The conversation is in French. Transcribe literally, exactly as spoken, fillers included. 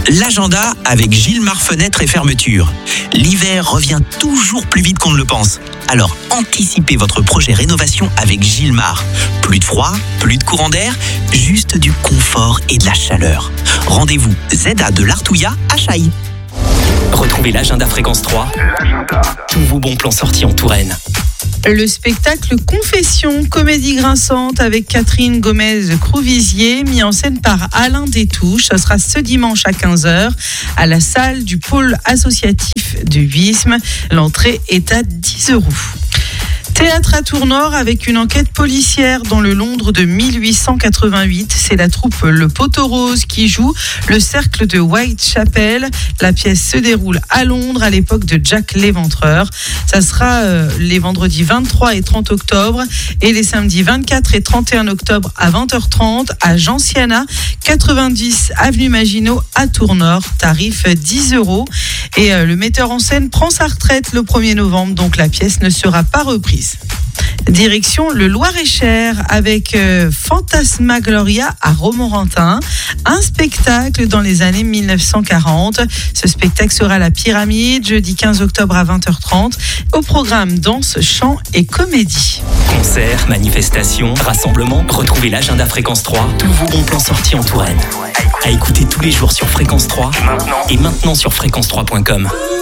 L'agenda avec Gilmar Fenêtres et Fermeture. L'hiver revient toujours plus vite qu'on ne le pense. Alors anticipez votre projet rénovation avec Gilmar. Plus de froid, plus de courant d'air, juste du confort et de la chaleur. Rendez-vous Z A de l'Artouillat à Chailly. Retrouvez l'agenda Fréquence trois. L'agenda. Tous vos bons plans sortis en Touraine. Le spectacle Confession, comédie grinçante avec Catherine Gomez-Crouvisier, mis en scène par Alain Détouche. Ça sera ce dimanche à quinze heures à la salle du pôle associatif de Huisme. L'entrée est à dix euros. Théâtre à Tournord avec une enquête policière dans le Londres de mille huit cent quatre-vingt-huit. C'est la troupe Le Poteau Rose qui joue le cercle de Whitechapel. La pièce se déroule à Londres à l'époque de Jack l'Éventreur. Ça sera euh, les vendredis vingt-trois et trente octobre et les samedis vingt-quatre et trente et un octobre à vingt heures trente à Gentiana, quatre-vingt-dix avenue Maginot à Tournord. Tarif dix euros. Et euh, le metteur en scène prend sa retraite le premier novembre, donc la pièce ne sera pas reprise. Direction le Loir-et-Cher avec euh, Fantasmagloria à Romorantin, un spectacle dans les années mille neuf cent quarante. Ce spectacle sera à la Pyramide, jeudi quinze octobre à vingt heures trente. Au programme danse, chant et comédie. Concerts, manifestations, rassemblements, retrouvez l'agenda Fréquence trois. Tous vos bons plans sortis en Touraine. À écouter tous les jours sur Fréquence trois maintenant. Et maintenant sur fréquence trois point com.